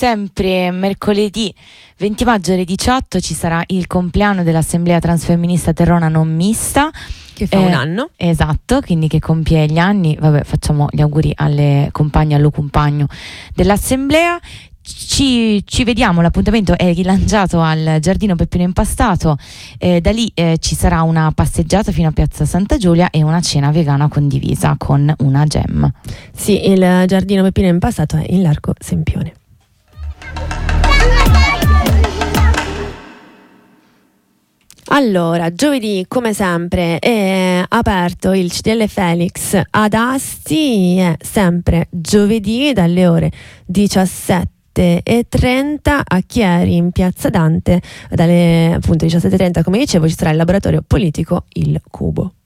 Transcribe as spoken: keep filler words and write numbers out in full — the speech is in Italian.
sempre mercoledì venti maggio alle diciotto ci sarà il compleanno dell'Assemblea Transfemminista Terrona Non Mista. Che fa eh, un anno. Esatto, quindi che compie gli anni. Vabbè, facciamo gli auguri alle compagne, allo compagno dell'Assemblea. Ci, ci vediamo, l'appuntamento è rilanciato al Giardino Peppino Impastato, eh, da lì eh, ci sarà una passeggiata fino a Piazza Santa Giulia e una cena vegana condivisa con una gem. Sì, il Giardino Peppino Impastato è in Largo Sempione. Allora, giovedì come sempre è aperto il C D L Felix ad Asti, è sempre giovedì dalle ore diciassette e trenta a Chieri in Piazza Dante, dalle appunto diciassette e trenta come dicevo ci sarà il laboratorio politico Il Cubo.